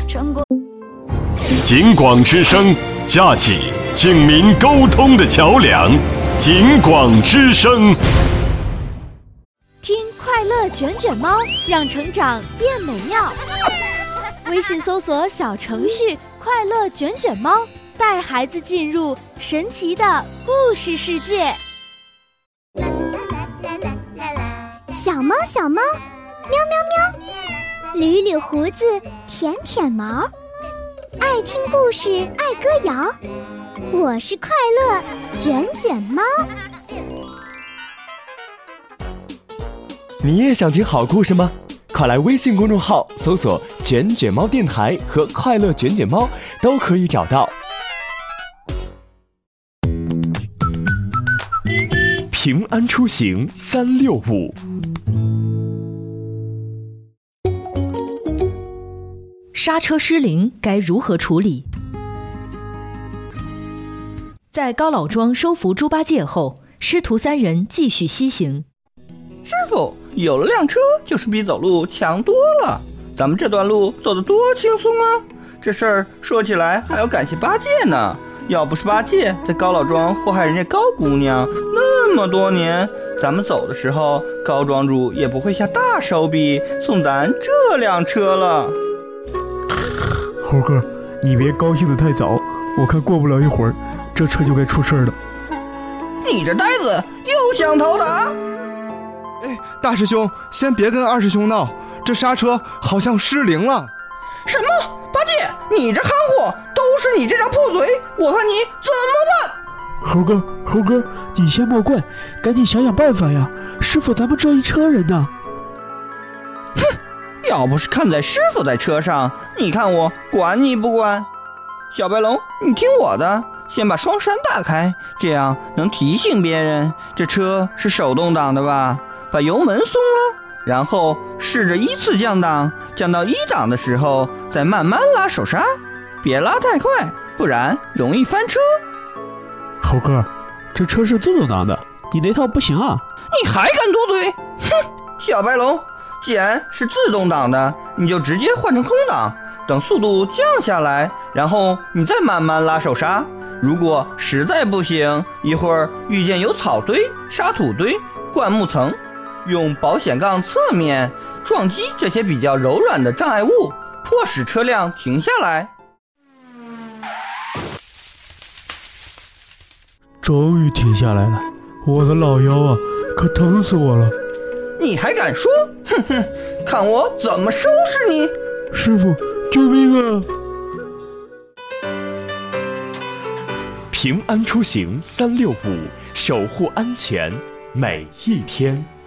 警广之声，架起警民沟通的桥梁。警广之声， 听快乐卷卷猫，让成长变美妙。微信搜索小程序快乐卷卷猫，带孩子进入神奇的故事世界。 小猫小猫，喵喵喵，捋捋胡子，舔舔毛，爱听故事，爱歌谣。我是快乐卷卷猫。 你也想听好故事吗？快来微信公众号搜索卷卷猫电台和快乐卷卷猫，都可以找到。平安出行365。 刹车失灵该如何处理？在高老庄收服猪八戒后，师徒3人继续西行。 师傅，有了辆车就是比走路强多了，咱们这段路走得多轻松啊！这事儿说起来还要感谢八戒呢，要不是八戒在高老庄祸害人家高姑娘那么多年，咱们走的时候高庄主也不会下大手笔送咱这辆车了。 猴哥，你别高兴得太早，我看过不了一会儿这车就该出事了。 你这呆子又想讨打？ 哎，大师兄，先别跟二师兄闹，这刹车好像失灵了。 什么？八戒，你这憨货，都是你这张破嘴，我看你怎么办？猴哥，你先莫怪，赶紧想想办法呀！师傅咱们这一车人呢。 哼，要不是看在师傅在车上，你看我管你不管？小白龙，你听我的，先把双闪打开，这样能提醒别人这车是手动挡的吧。把油门松了，然后试着依次降档，降到1档的时候再慢慢拉手刹，别拉太快，不然容易翻车。 猴哥，这车是自动挡的，你那套不行啊！ 你还敢多嘴？哼，小白龙，既然是自动挡的，你就直接换成空档，等速度降下来，然后你再慢慢拉手刹。如果实在不行，一会儿遇见有草堆、沙土堆、灌木层，用保险杠侧面撞击这些比较柔软的障碍物，迫使车辆停下来。 终于停下来了，我的老腰啊，可疼死我了！ 你还敢说？哼哼，看我怎么收拾你！ 师傅，救命啊！ 平安出行365，守护安全每一天。